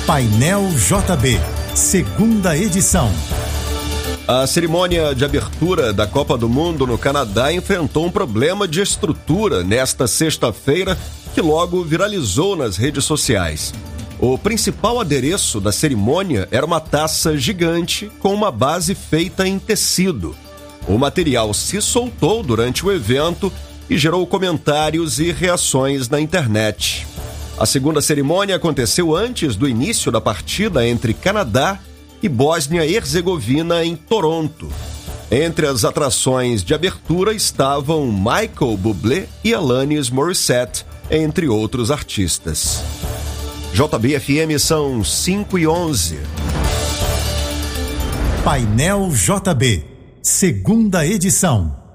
Painel JB, segunda edição. A cerimônia de abertura da Copa do Mundo no Canadá enfrentou um problema de estrutura nesta sexta-feira que logo viralizou nas redes sociais. O principal adereço da cerimônia era uma taça gigante com uma base feita em tecido. O material se soltou durante o evento e gerou comentários e reações na internet. A segunda cerimônia aconteceu antes do início da partida entre Canadá e Bósnia e Herzegovina em Toronto. Entre as atrações de abertura estavam Michael Bublé e Alanis Morissette, entre outros artistas. JB-FM são 5h11. Painel JB, segunda edição.